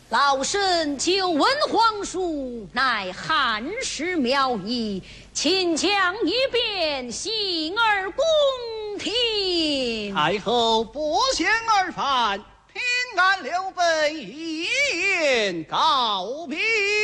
老身久闻皇叔乃汉室苗裔，请讲一遍，幸而公听。 太后不嫌而犯，平安刘备一言告别。